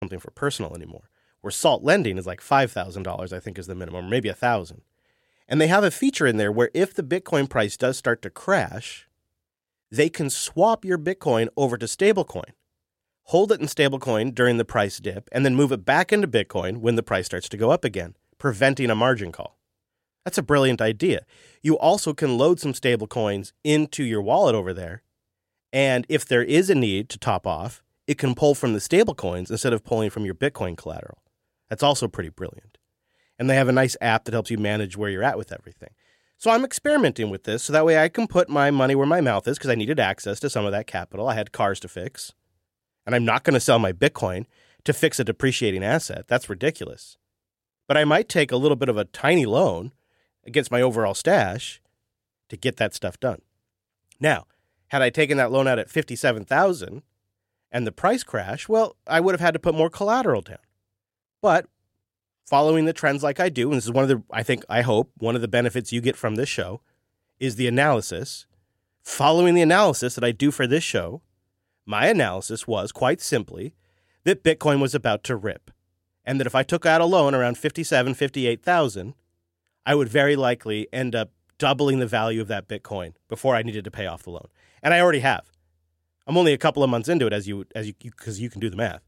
something for personal anymore. Where Salt Lending is like $5,000, I think is the minimum, or maybe $1,000. And they have a feature in there where if the Bitcoin price does start to crash, they can swap your Bitcoin over to stablecoin, hold it in stablecoin during the price dip, and then move it back into Bitcoin when the price starts to go up again, preventing a margin call. That's a brilliant idea. You also can load some stablecoins into your wallet over there, and if there is a need to top off, it can pull from the stablecoins instead of pulling from your Bitcoin collateral. That's also pretty brilliant. And they have a nice app that helps you manage where you're at with everything. So I'm experimenting with this so that way I can put my money where my mouth is because I needed access to some of that capital. I had cars to fix. And I'm not going to sell my Bitcoin to fix a depreciating asset. That's ridiculous. But I might take a little bit of a tiny loan against my overall stash to get that stuff done. Now, had I taken that loan out at $57,000 and the price crash, well, I would have had to put more collateral down. But following the trends like I do, and this is one of the, I hope, one of the benefits you get from this show is the analysis. Following the analysis that I do for this show, my analysis was quite simply that Bitcoin was about to rip. And that if I took out a loan around $57,000, $58,000, I would very likely end up doubling the value of that Bitcoin before I needed to pay off the loan. And I already have. I'm only a couple of months into it because you can do the math.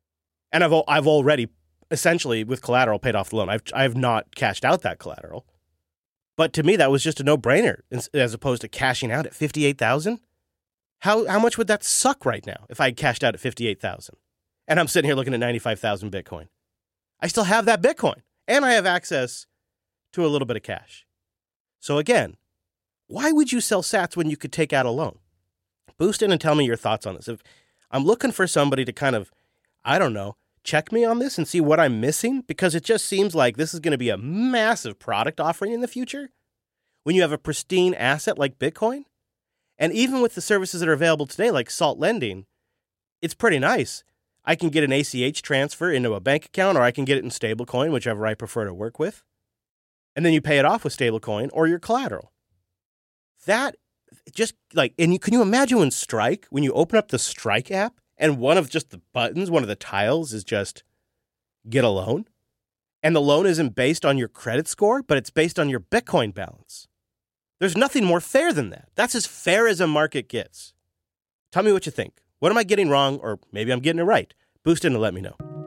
And I've already essentially with collateral paid off the loan. I have not cashed out that collateral. But to me, that was just a no-brainer as opposed to cashing out at $58,000. How much would that suck right now if I had cashed out at $58,000? And I'm sitting here looking at 95,000 Bitcoin. I still have that Bitcoin. And I have access to a little bit of cash. So again, why would you sell sats when you could take out a loan? Boost in and tell me your thoughts on this. If I'm looking for somebody to kind of, I don't know, check me on this and see what I'm missing, because it just seems like this is going to be a massive product offering in the future when you have a pristine asset like Bitcoin. And even with the services that are available today, like Salt Lending, it's pretty nice. I can get an ACH transfer into a bank account, or I can get it in stablecoin, whichever I prefer to work with. And then you pay it off with stablecoin or your collateral. That just like, and can you imagine when you open up the Strike app and one of just the buttons, one of the tiles is just get a loan? And the loan isn't based on your credit score, but it's based on your Bitcoin balance. There's nothing more fair than that. That's as fair as a market gets. Tell me what you think. What am I getting wrong? Or maybe I'm getting it right. Boost in and let me know.